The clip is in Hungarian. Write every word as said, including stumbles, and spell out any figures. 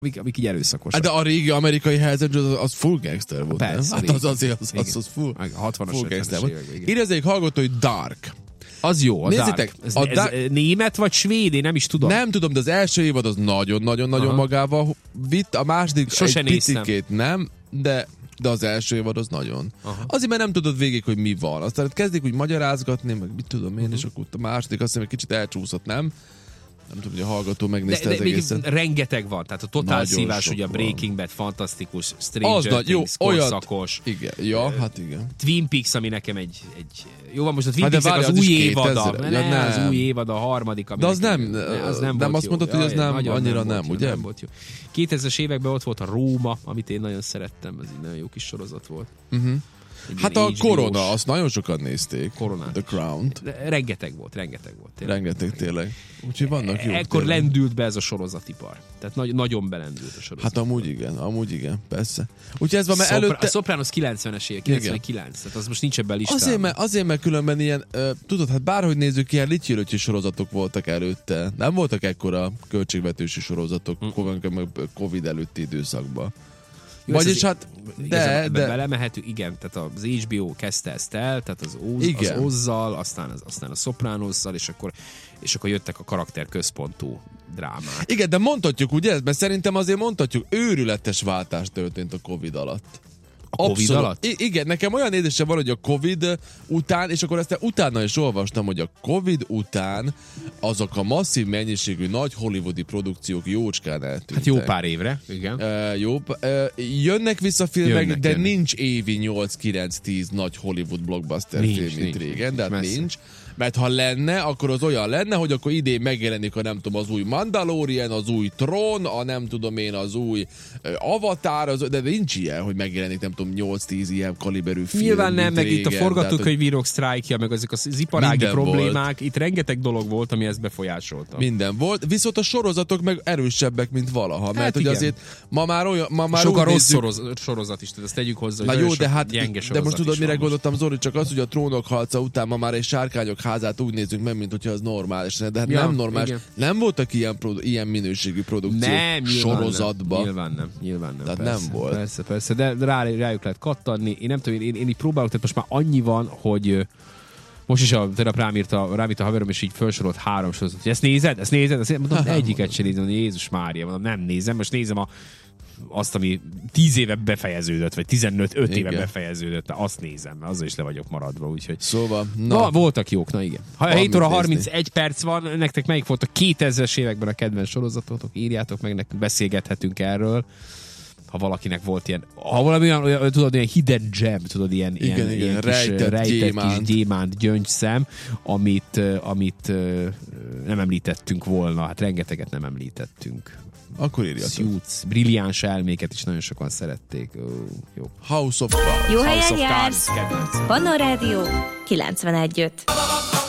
Amik, amik így erőszakosak. De a régi amerikai Hells Angels az full gangster volt. Persze, Hát az azért az, az, az full, hatvanas, full gangster hetvenes volt. évek, Írja az egyik hallgató, hogy Dark. Az jó, a Nézzétek, Dark. Ez, a ez Dark... német vagy svéd? Én nem is tudom. Nem tudom, de az első évad az nagyon-nagyon-nagyon magával vitt, a második Sose egy néztem. picikét nem, de, de az első évad az nagyon. Aha. Azért, mert nem tudod végig, hogy mi van. Aztán kezdik úgy magyarázgatni, meg mit tudom én, Uh-huh. és akkor a második azt hiszem, egy kicsit elcsúszott, nem? Nem tudom, hogy a hallgató megnézte de, az de még egészet. rengeteg van, tehát a Totál Nagyon Szívás, sok ugye a van. Breaking Bad, fantasztikus, Stranger Az nagy, jó, Things, olyat- korszakos, Igen, ja, hát igen. Twin Peaks, ami nekem egy, egy jó van, most a Twin Hát de Peaks várj, az az új is évada, kétezer. ne, Ja, ne, az nem. új évad, a harmadik, ami De az nekem- nem- ne, az nem volt azt jó. mondtad, hogy az nem- nagyon annyira volt nem, jó, ugye? Nem volt jó. kétezres években ott volt a Róma, amit én nagyon szerettem, ez egy nagyon jó kis sorozat volt. Uh-huh. Egy Hát ilyen a há bé ó-s Korona, azt nagyon sokan nézték. Koronát The is. Crown-t. De rengeteg volt, rengeteg volt. Tényleg. Rengeteg tényleg. Úgyhogy vannak jók. Ekkor tényleg. lendült be ez a sorozatipar. Tehát nagy, nagyon belendült a sorozat. Hát amúgy igen, amúgy igen, persze. Úgyhogy ez van, mert Szopra- előtte... A Sopranos kilencvenes év, kilencvenkilenc, tehát az most nincs ebben a listában. Azért mert, azért, mert különben ilyen, uh, tudod, hát bárhogy nézzük, ilyen lityilötyi sorozatok voltak előtte. Nem voltak ekkora költségvetési sorozatok mm. Covid előtti időszakban. Jó, Vagyis ez az- hát, de, Igazából ebbe de belemehetünk, igen, tehát az há bé ó kezdte ezt el, tehát az, Oz, az Igen. Ozzal, aztán, az, aztán a Sopranosszal, és akkor, és akkor jöttek a karakterközpontú drámák. igen, de mondhatjuk ugye, mert szerintem azért mondhatjuk, őrületes váltás történt a Covid alatt. A Covid alatt? I- igen, nekem olyan érzésem van, hogy a Covid után, és akkor ezt utána is olvastam, hogy a Covid után azok a masszív mennyiségű nagy hollywoodi produkciók jócskán eltűntek. Hát jó pár évre, igen. Uh, jó, uh, jönnek vissza filmek, Jönnek, de jönnek. nincs évi nyolc kilenc tíz nagy Hollywood blockbuster Nincs, film, mint nincs, régen, de hát messze. nincs. Mert ha lenne, akkor az olyan lenne, hogy akkor idén megjelenik a nem tudom, az új Mandalorian, az új Tron, a nem tudom én, az új uh, Avatar, az, de nincs ilyen, hogy megjelenik nem tudom nyolc tíz ilyen kaliberű film. Nyilván nem, mint meg régen, itt a tehát, forgatókönyvírók sztrájkja, meg azok az iparági Minden problémák, itt rengeteg dolog volt, ami ezt befolyásolta. Minden volt, viszont a sorozatok meg erősebbek, mint valaha, mert Hát hogy igen. azért ma már olyan, ma már Sok a úgy rossz nézzük- szoroz, sorozat is, tehát ezt tegyük hozzá, hogy Na nagyon jó, sok de hát, gyenge de sorozat most tudod, is mire van most. gondoltam, Zoli, csak az, hogy a Trónok harca után ma már egy Sárkányok házát úgy nézzünk meg, mint hogyha az normális. De hát Ja, nem normális. igen. Nem voltak ilyen, produ- ilyen minőségű produkciók Nem, nyilván sorozatban. Nem, nyilván nem, nyilván nem. Tehát persze, nem volt. Persze, persze, de rá, rájuk lehet kattanni. Én nem tudom, én, én így próbálok, tehát most már annyi van, hogy ö, most is a terap rám írta, rám írta a haverom, és így felsorolt három sorozatot. Ezt nézed? Ezt nézed? Ezt nézed? Mondom, egyiket sem nézem, Jézus Mária, mondom, nem nézem, most nézem a azt, ami tíz éve befejeződött, vagy tizenöt öt éve Igen. befejeződött, de azt nézem, mert azzal is le vagyok maradva, úgyhogy... Szóval, Na, na, voltak jók, na igen. Ha Van hét óra mit harmincegy perc van, nektek melyik volt a kétezres években a kedvenc sorozatotok? Írjátok meg, nekünk beszélgethetünk erről. Ha valakinek volt ilyen, ha valami olyan, olyan tudod, ilyen hidden gem, tudod, ilyen, Igen, ilyen, igen, ilyen rejtett kis, rejtett gyémánt. kis gyémánt gyöngyszem, amit, ö, amit ö, nem említettünk volna, hát rengeteget nem említettünk. akkor írjatok. Suits, brilliáns elméket is nagyon sokan szerették. Ó, jó. House of Cards. Jó House helyen of jársz! Cards, kedvencem. Panna Rádió kilencvenegy öt.